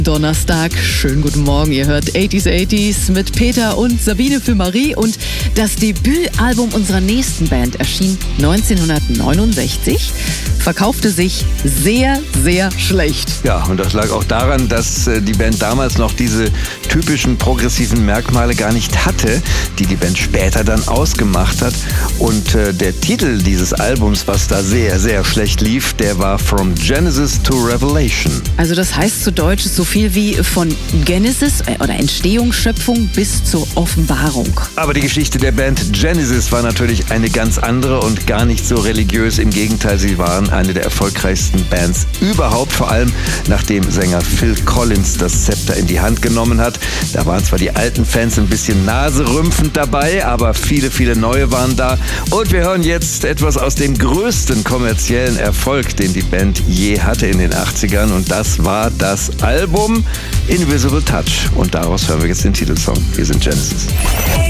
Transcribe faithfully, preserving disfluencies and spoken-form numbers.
Donnerstag, schönen guten Morgen, ihr hört achtziger achtziger mit Peter und Sabine für Marie und das Debütalbum unserer nächsten Band erschien neunzehnhundertneunundsechzig, verkaufte sich sehr, sehr schlecht. Ja, und das lag auch daran, dass äh, die Band damals noch diese typischen progressiven Merkmale gar nicht hatte, die die Band später dann ausgemacht hat. Und äh, der Titel dieses Albums, was da sehr, sehr schlecht lief, der war From Genesis to Revelation. Also das heißt zu Deutsch so viel wie von Genesis oder Entstehung, Schöpfung bis zur Offenbarung. Aber die Geschichte der Band Genesis war natürlich eine ganz andere und gar nicht so religiös. Im Gegenteil, sie waren eine der erfolgreichsten Bands überhaupt, vor allem nachdem Sänger Phil Collins das Zepter in die Hand genommen hat. Da waren zwar die alten Fans ein bisschen naserümpfend dabei, aber viele, viele neue waren da. Und wir hören jetzt etwas aus dem größten kommerziellen Erfolg, den die Band je hatte in den achtzigern. Und das war das Album Invisible Touch. Und daraus hören wir jetzt den Titelsong. Wir sind Genesis.